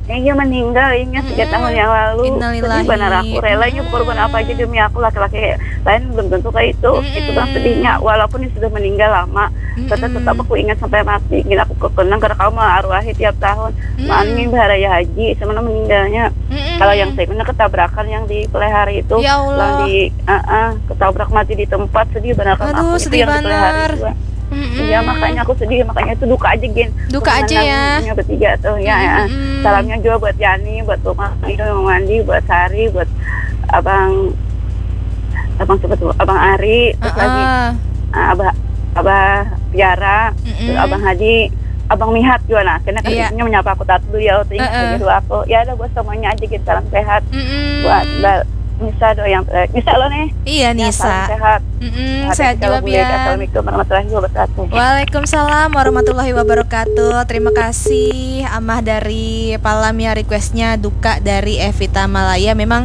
Iya meninggal, ingat 3 tahun yang lalu. Sedih benar, aku Innalillahi. relanya berkorban apa aja demi aku. Laki-laki lain belum tentu kayak itu kan sedihnya. Walaupun dia sudah meninggal lama, tetap aku ingat sampai mati. Gini aku kekenang karena kamu arwahi tiap tahun. Mami Baraya Haji semana meninggalnya. Kalau yang saya kena ketabrakan yang di Pelihari itu, Ya Allah. yang di ketabrak mati di tempat, sedih benar kan Aduh, aku itu sedih yang di Pelihari benar. juga. Iya makanya aku sedih, makanya itu duka aja Gin. Duka aja ya. Punya bertiga tuh ya. Salamnya juga buat Yani, buat Rumah itu Mandi, buat Sari, buat abang siapa tuh, abang Ari, terus lagi abah abah Piara, terus abang Haji, abang Mihat juga nah. Karena Iya. kan menyapa aku tadi dulu ya, waktu ingat dulu aku. Ya ada buat semuanya aja gitu, salam sehat. Buat Nisa doang yang Nisa lo nih. Iya Ya, Nisa. salam sehat. Sehat juga Pian. Assalamualaikum warahmatullahi wabarakatuh. Waalaikumsalam warahmatullahi wabarakatuh. Terima kasih Amah dari Palam ya, requestnya duka dari Evita Malaya. Memang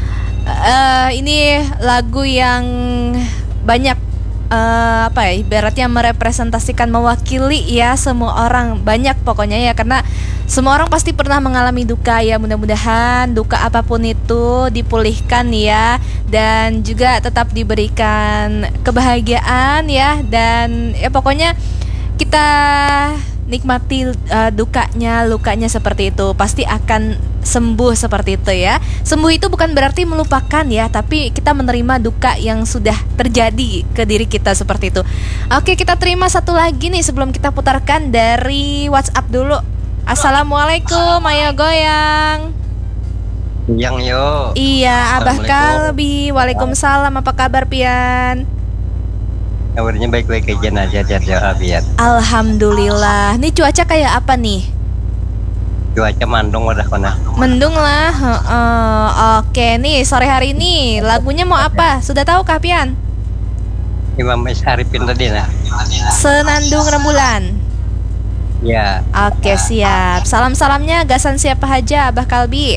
ini lagu yang banyak apa ya, ibaratnya merepresentasikan, mewakili ya semua orang, banyak pokoknya ya, karena semua orang pasti pernah mengalami duka ya. Mudah-mudahan duka apapun itu dipulihkan ya, dan juga tetap diberikan kebahagiaan ya, dan ya pokoknya kita nikmati dukanya, lukanya seperti itu. Pasti akan sembuh seperti itu ya. Sembuh itu bukan berarti melupakan ya, tapi kita menerima duka yang sudah terjadi ke diri kita seperti itu. Oke, kita terima satu lagi nih sebelum kita putarkan dari WhatsApp dulu. Assalamualaikum, ayo goyang. Yang yo. Iya, Abah Kalbi. Waalaikumsalam, apa kabar Pian? Kabarnya baik-baik aja Abiat. Alhamdulillah. Nih cuaca kayak apa nih? Cuaca mandung udah kena. Mendung lah. Oke, nih sore hari ini lagunya mau apa? Sudah tahu kah Pian? Imam Syarifin tadi nah. Senandung Rembulan. Ya. Oke, siap. Salam-salamnya gasan siapa aja Abah Kalbi?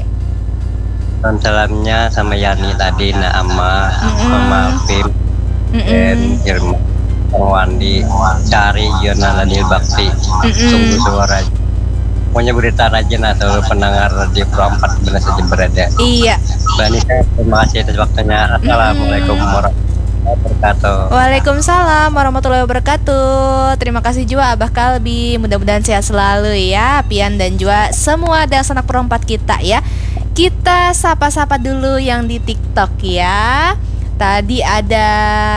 Salamnya sama Yani tadi, Naama, sama Pim, dan Irma, Wandi, Cari, Yona, Ladil Bakti, Sungguh Suara. Pokoknya berita rajin atau pendengar radio Pro 4 benar saja berada. Iya. Banisa, terima kasih atas waktunya. Assalamualaikum warahmatullahi wabarakatuh. Waalaikumsalam warahmatullahi wabarakatuh. Terima kasih juga Abah Kalbi. Mudah-mudahan sehat selalu ya Pian dan juga semua dan sanak perempat kita ya. Kita sapa-sapa dulu yang di TikTok ya. Tadi ada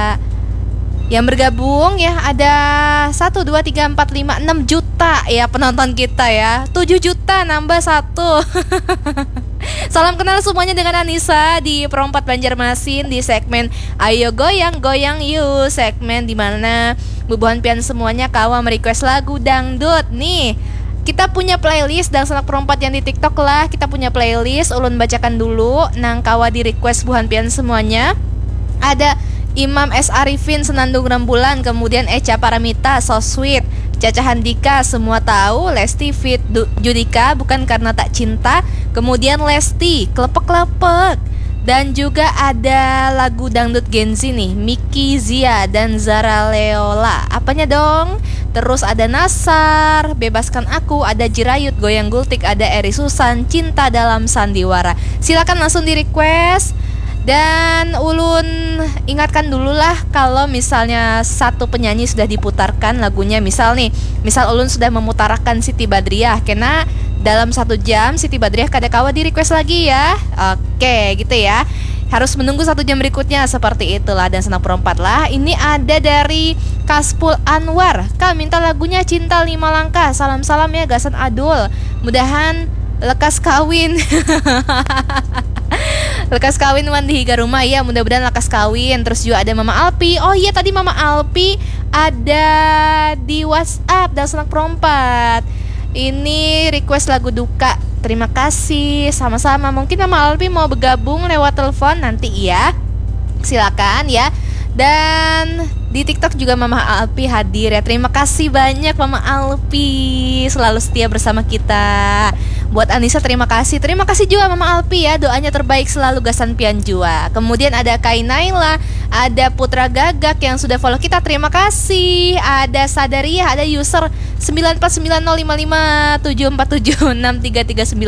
yang bergabung ya, ada 1, 2, 3, 4, 5, 6 juta ya penonton kita ya. 7 juta nambah 1. Salam kenal semuanya dengan Anissa di Perompat Banjarmasin di segmen Ayo Goyang Goyang You, segmen dimana bubuhan pian semuanya kawa merequest lagu dangdut. Nih kita punya playlist dan sanak perompat yang di TikTok lah. Kita punya playlist, ulun bacakan dulu nang kawa di request buhan pian semuanya. Ada Imam S. Arifin, Senandung Rembulan, kemudian Echa Paramita, So Sweet, Caca Handika, Semua Tahu, Lesti Fit Judika, Bukan Karena Tak Cinta, kemudian Lesti, Klepek-Klepek, dan juga ada lagu dangdut Gen Z nih, Miki Zia dan Zara Leola. Apanya dong? Terus ada Nasar, Bebaskan Aku, ada Jirayut, Goyang Gultik, ada Eri Susan, Cinta Dalam Sandiwara. Silakan langsung di request. Dan ulun ingatkan dulu lah, kalau misalnya satu penyanyi sudah diputarkan lagunya, misal ulun sudah memutarakan Siti Badriah, karena dalam 1 jam Siti Badriah kada kawa di request lagi ya. Oke gitu ya, harus menunggu 1 jam berikutnya, seperti itulah. Dan senang perempat lah. Ini ada dari Kaspul Anwar, Kak minta lagunya Cinta 5 Langkah. Salam-salam ya gasan adul, mudahan lekas kawin. Lekas kawin Wandi Higa Rumah ya, mudah-mudahan lekas kawin. Terus juga ada Mama Alpi. Oh iya, tadi Mama Alpi ada di WhatsApp dan sanak perompat. Ini request lagu duka. Terima kasih, sama-sama. Mungkin Mama Alpi mau bergabung lewat telepon nanti ya. Silakan ya. Dan di TikTok juga Mama Alpi hadir ya. Terima kasih banyak Mama Alpi, selalu setia bersama kita. Buat Anissa terima kasih. Terima kasih juga Mama Alpi ya, doanya terbaik selalu gasan pian jua. Kemudian ada Kai Naila, ada Putra Gagak yang sudah follow kita, terima kasih. Ada Sadaria, ada user 9490557476339.